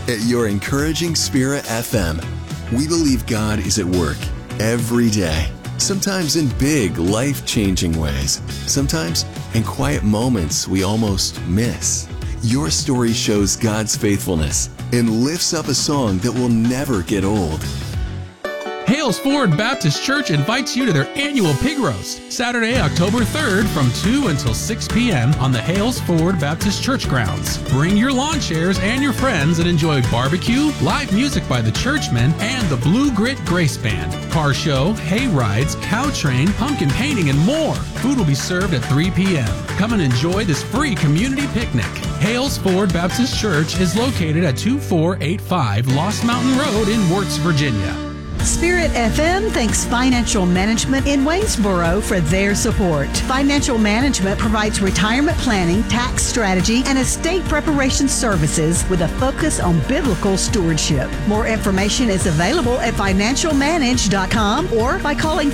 at your encouraging Spirit FM. We believe God is at work every day, sometimes in big, life-changing ways, sometimes in quiet moments we almost miss. Your story shows God's faithfulness and lifts up a song that will never get old. Hales Ford Baptist Church invites you to their annual pig roast, Saturday, October 3rd from 2 until 6 p.m. on the Hales Ford Baptist Church grounds. Bring your lawn chairs and your friends and enjoy barbecue, live music by the Churchmen, and the Blue Grit Grace Band. Car show, hay rides, cow train, pumpkin painting, and more. Food will be served at 3 p.m. Come and enjoy this free community picnic. Hales Ford Baptist Church is located at 2485 Lost Mountain Road in Wirtz, Virginia. Spirit FM thanks Financial Management in Waynesboro for their support. Financial Management provides retirement planning, tax strategy, and estate preparation services with a focus on biblical stewardship. More information is available at financialmanage.com or by calling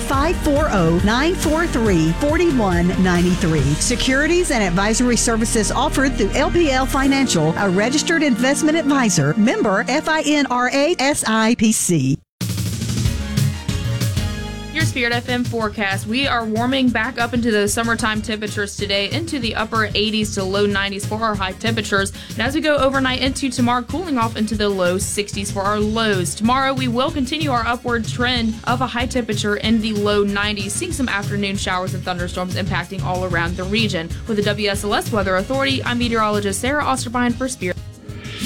540-943-4193. Securities and advisory services offered through LPL Financial, a registered investment advisor, member FINRA SIPC. Your Spirit FM forecast. We are warming back up into those summertime temperatures today, into the upper 80s to low 90s for our high temperatures. And as we go overnight into tomorrow, cooling off into the low 60s for our lows. Tomorrow, we will continue our upward trend of a high temperature in the low 90s, seeing some afternoon showers and thunderstorms impacting all around the region. With the WSLS Weather Authority, I'm meteorologist Sarah Osterbine for Spirit.